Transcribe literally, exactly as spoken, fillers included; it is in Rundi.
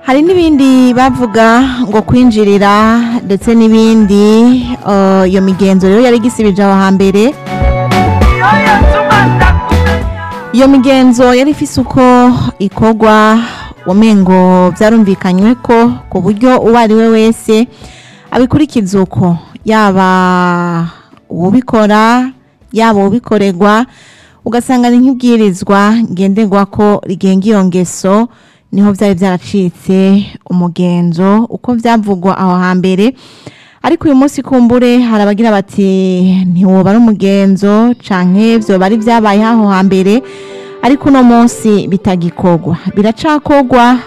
hari n'ibindi bavuga ngo kwinjirira ndetse n'ibindi uh, iyo migenzo rero yari gisibije aho hambere. Iyo migenzo yari ifise uko ikogwa wamengo vyarumvikanywe ko ku buryo uwo ari we wese abikurikiza uko, yaba ubikora yaba ubikoregwa, ugasanga ni nk'ibwirizwa ngenderwa ko rigenga iyo ngeso. Niho vyari vyaracitse umugenzo uko vyavugwa aho hambere, ariko uyu munsi kumbure harabagira bati ntiwoba ari umugenzo canke vyoba ari vyabaye aho hambere, ariko uno munsi bitagikogwa, biracakogwa